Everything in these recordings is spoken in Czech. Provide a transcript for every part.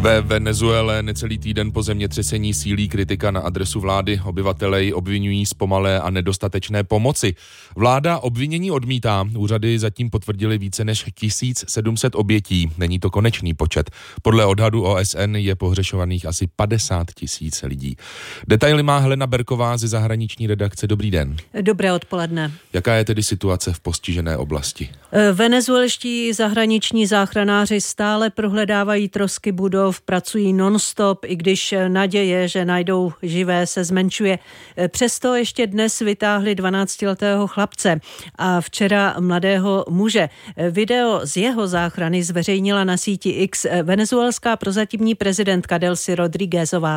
Ve Venezuele necelý týden po zemětřesení sílí kritika na adresu vlády. Obyvatelé ji obvinují z pomalé a nedostatečné pomoci. Vláda obvinění odmítá. Úřady zatím potvrdily více než 1700 obětí. Není to konečný počet. Podle odhadu OSN je pohřešovaných asi 50 000 lidí. Detaily má Helena Berková ze zahraniční redakce. Dobrý den. Dobré odpoledne. Jaká je tedy situace v postižené oblasti? Venezuelští zahraniční záchranáři stále prohledávají trosky budov, pracují non-stop, i když naděje, že najdou živé, se zmenšuje. Přesto ještě dnes vytáhli 12letého chlapce a včera mladého muže. Video z jeho záchrany zveřejnila na síti X venezuelská prozatímní prezidentka Delcy Rodríguezová.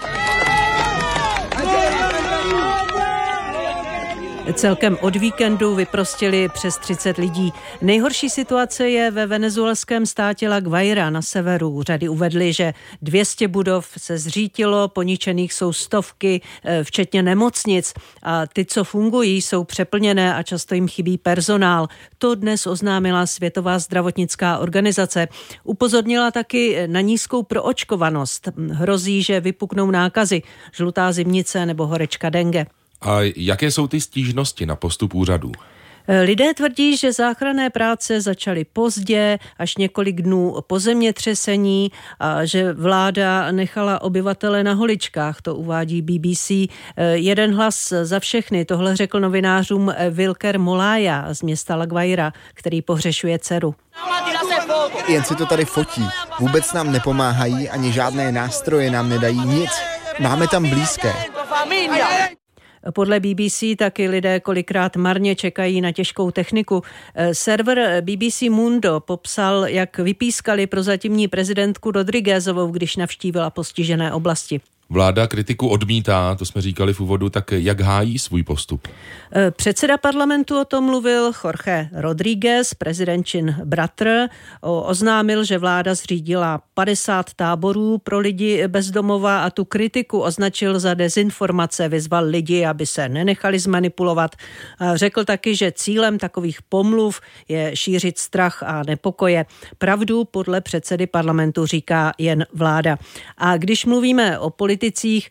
Celkem od víkendu vyprostili přes 30 lidí. Nejhorší situace je ve venezuelském státě La Guaira na severu. Úřady uvedly, že 200 budov se zřítilo, poničených jsou stovky, včetně nemocnic. A ty, co fungují, jsou přeplněné a často jim chybí personál. To dnes oznámila Světová zdravotnická organizace. Upozornila taky na nízkou proočkovanost. Hrozí, že vypuknou nákazy, žlutá zimnice nebo horečka dengue. A jaké jsou ty stížnosti na postup úřadů? Lidé tvrdí, že záchranné práce začaly pozdě, až několik dnů po zemětřesení a že vláda nechala obyvatele na holičkách, to uvádí BBC. Jeden hlas za všechny, tohle řekl novinářům Wilker Molaya z města La Guaira, který pohřešuje dceru. Jen si to tady fotí. Vůbec nám nepomáhají, ani žádné nástroje nám nedají nic. Máme tam blízké. Podle BBC taky lidé kolikrát marně čekají na těžkou techniku. Server BBC Mundo popsal, jak vypískali prozatímní prezidentku Rodríguezovou, když navštívila postižené oblasti. Vláda kritiku odmítá, to jsme říkali v úvodu, tak jak hájí svůj postup? Předseda parlamentu o tom mluvil Jorge Rodríguez, prezidentčin bratr. Oznámil, že vláda zřídila 50 táborů pro lidi bez domova a tu kritiku označil za dezinformace. Vyzval lidi, aby se nenechali zmanipulovat. Řekl taky, že cílem takových pomluv je šířit strach a nepokoje. Pravdu podle předsedy parlamentu říká jen vláda. A když mluvíme o politicích,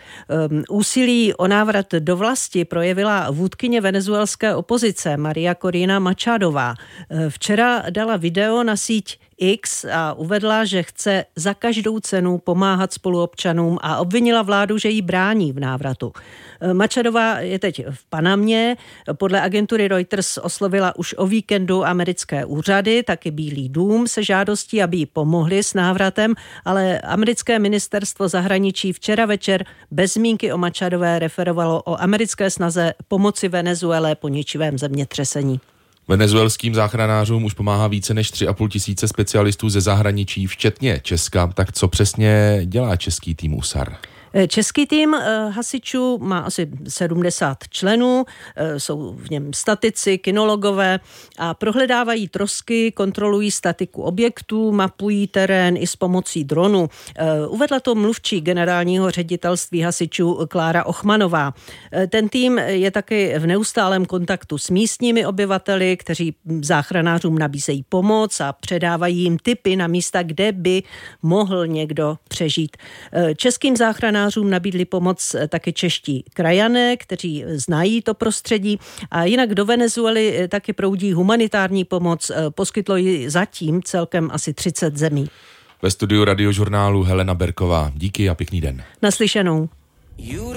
úsilí o návrat do vlasti projevila vůdkyně venezuelské opozice Maria Corina Machadová. Včera dala video na síť X a uvedla, že chce za každou cenu pomáhat spoluobčanům a obvinila vládu, že jí brání v návratu. Machadová je teď v Panamě. Podle agentury Reuters oslovila už o víkendu americké úřady, taky Bílý dům se žádostí, aby jí pomohli s návratem, ale americké ministerstvo zahraničí včera večer bez zmínky o Machadové referovalo o americké snaze pomoci Venezuele po ničivém zemětřesení. Venezuelským záchranářům už pomáhá více než 3,5 tisíce specialistů ze zahraničí, včetně Česka. Tak co přesně dělá český tým USAR? Český tým hasičů má asi 70 členů, jsou v něm statici, kynologové a prohledávají trosky, kontrolují statiku objektů, mapují terén i s pomocí dronu. Uvedla to mluvčí generálního ředitelství hasičů Klára Ochmanová. Ten tým je taky v neustálém kontaktu s místními obyvateli, kteří záchranářům nabízejí pomoc a předávají jim tipy na místa, kde by mohl někdo přežít. Českým záchranářům nabídli pomoc taky čeští krajané, kteří znají to prostředí a jinak do Venezuely taky proudí humanitární pomoc, poskytlo ji zatím celkem asi 30 zemí. Ve studiu Radiožurnálu Helena Berková. Díky a pěkný den. Naslyšenou.